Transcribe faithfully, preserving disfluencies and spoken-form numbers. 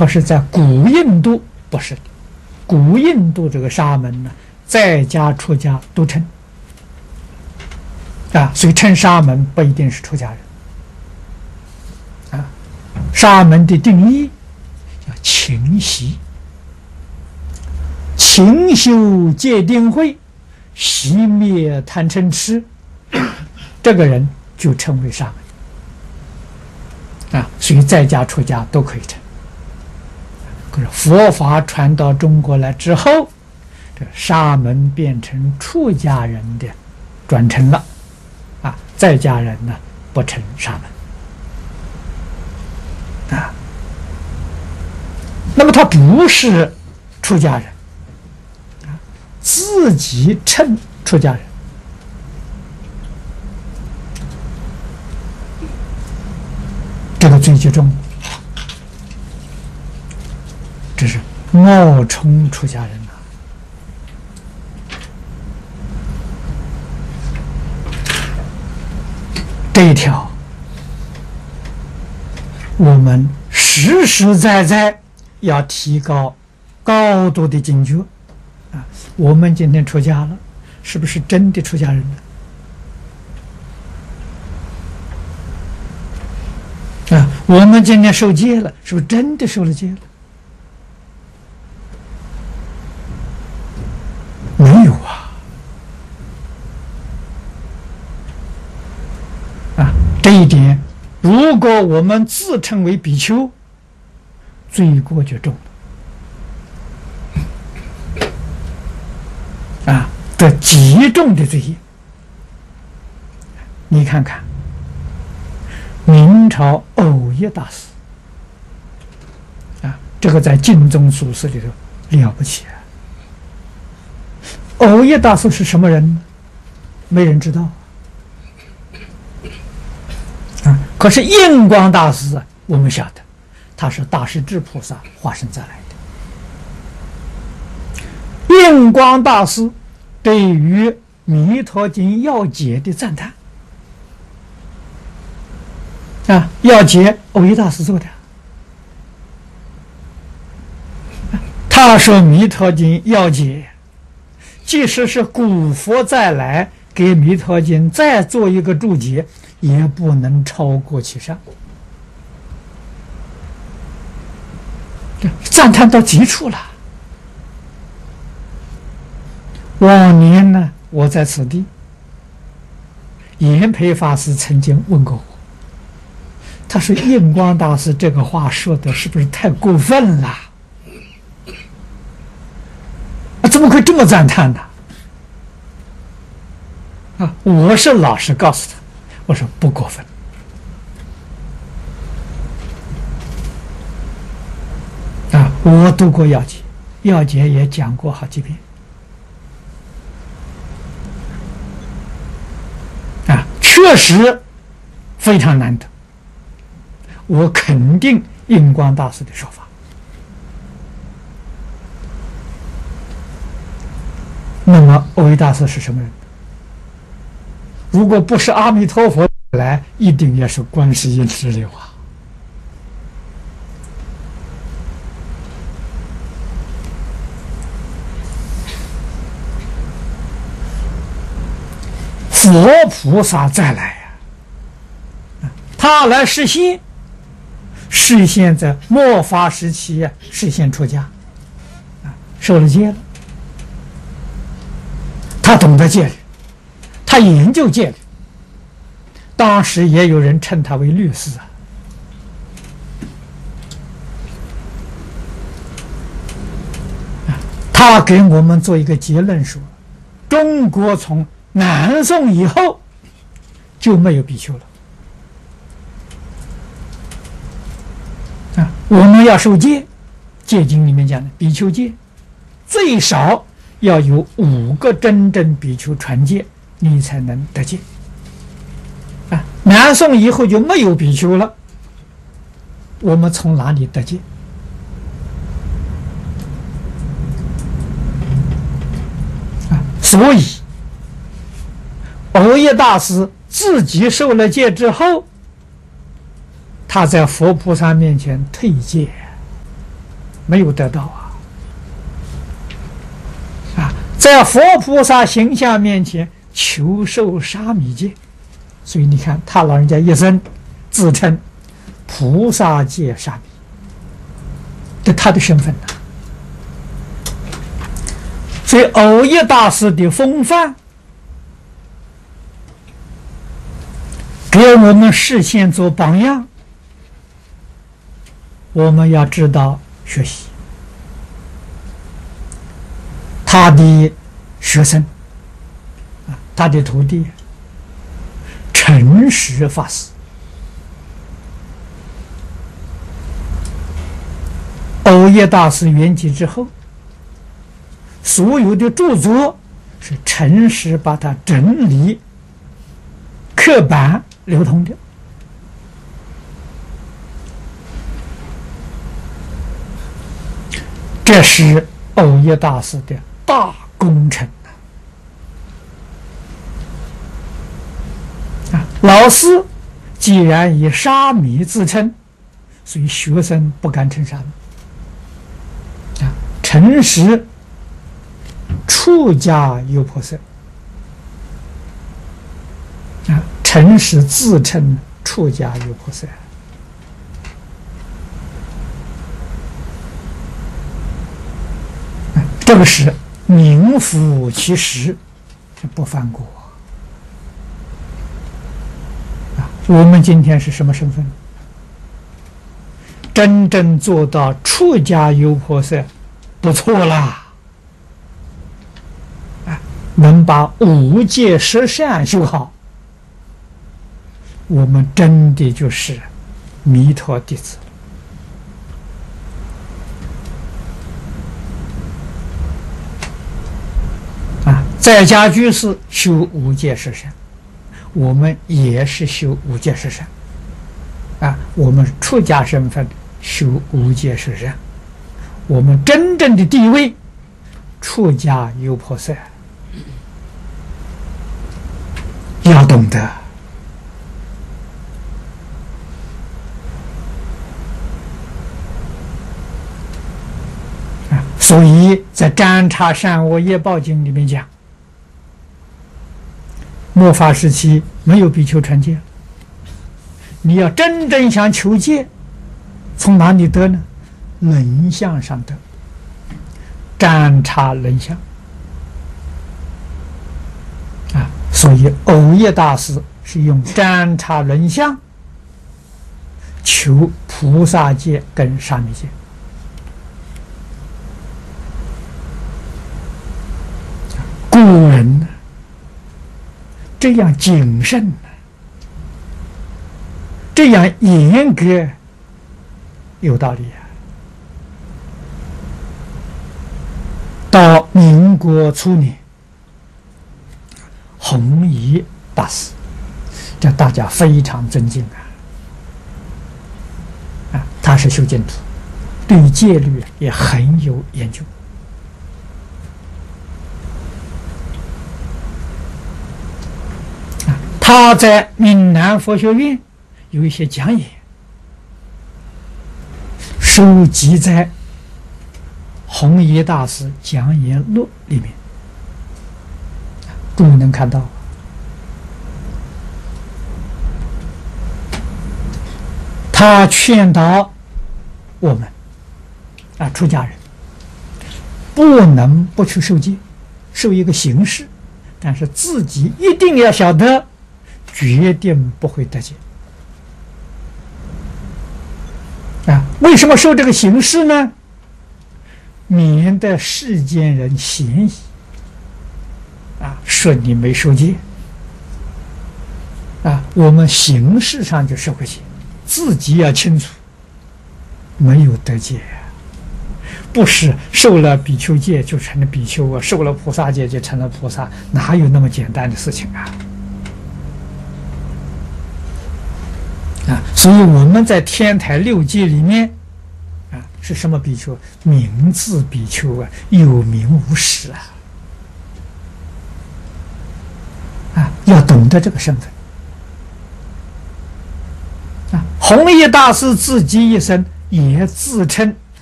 可是，在古印度不是的，古印度这个沙门呢，在家出家都称啊，所以称沙门不一定是出家人啊。沙门的定义叫勤习，勤修戒定慧，熄灭贪嗔痴，这个人就称为沙门啊。所以在家出家都可以称。可是佛法传到中国来之后，这沙门变成出家人的专称了啊，在家人呢不称沙门啊。那么他不是出家人啊，自己称出家人，这个最集中。这是冒充出家人呐、这一条我们实实在在要提高高度的警觉啊！我们今天出家了，是不是真的出家人呢？啊，我们今天受戒了，是不是真的受了戒了？没有啊！啊，这一点，如果我们自称为比丘，罪过就重了啊，得极重的罪业。你看看，明朝藕益大师啊，这个在净宗祖师里头了不起啊！藕益大师是什么人呢？没人知道啊。可是印光大师啊，我们晓得，他是大势至菩萨化身再来的。印光大师对于《弥陀经》要解的赞叹啊，要解藕益大师做的。他说《弥陀经》要解，即使是古佛再来给《弥陀经》再做一个注解，也不能超过其上，赞叹到极处了。往年呢，我在此地，延培法师曾经问过我，他说印光大师这个话说的是不是太过分了？啊，怎么会这么赞叹呢？啊，我是老实告诉他，我说不过分。啊，我读过要解，要解也讲过好几遍。啊，确实非常难得。我肯定印光大师的说法。那么藕益大师是什么人？如果不是阿弥陀佛来，一定也是观世音之流啊！佛菩萨再来呀、啊，他来示现，示现在末法时期啊，示现出家，啊，受了戒了。他懂得戒律，他研究戒律，当时也有人称他为律师啊。他给我们做一个结论说，中国从南宋以后就没有比丘了啊。我们要受戒，戒经里面讲的比丘戒，最少要有五个真正比丘传戒，你才能得戒啊。南宋以后就没有比丘了，我们从哪里得戒啊？所以藕益大师自己受了戒之后，他在佛菩萨面前退戒没有得到啊！啊，在佛菩萨形象面前求受沙弥戒，所以你看他老人家一生自称菩萨戒沙弥，这他的身份呢、啊。所以藕益大师的风范，给我们视线做榜样。我们要知道学习他的学生啊，他的徒弟诚实法师，藕益大师圆寂之后，所有的著作是诚实把它整理刻板流通的。这是藕益大师的大功臣啊！老师既然以沙弥自称，所以学生不敢称沙弥啊。诚实出家优婆塞啊，诚实自称出家优婆塞。这个是名副其实，不犯过啊！我们今天是什么身份？真正做到出家优婆塞，不错啦！啊，能把五戒十善修好，我们真的就是弥陀弟子。在家居士修五戒十善，我们也是修五戒十善啊。我们出家身份修五戒十善，我们真正的地位，出家优婆塞，要懂得啊。所以在《占察善恶业报经》里面讲，末法时期没有比丘传戒，你要真正想求戒，从哪里得呢？人相上得，占察人相啊。所以藕益大师是用占察人相求菩萨戒跟沙弥戒。古人呢，这样谨慎，这样严格，有道理啊。到民国初年，弘一大师，这大家非常尊敬啊！啊，他是修净土，对戒律也很有研究。他在闽南佛学院有一些讲演，收集在弘一大师讲演录里面，各位能看到。他劝导我们啊，出家人不能不去受戒，受一个形式，但是自己一定要晓得，决定不会得戒啊！为什么受这个形式呢？免得世间人嫌疑啊，说你没受戒啊。我们形式上就受个戒，自己要清楚，没有得戒，不是受了比丘戒就成了比丘啊，受了菩萨戒就成了菩萨，哪有那么简单的事情啊？啊，所以我们在天台六戒里面，啊，是什么比丘？名字比丘啊，有名无实啊！啊，要懂得这个身份。啊，弘一大师自己一生也自称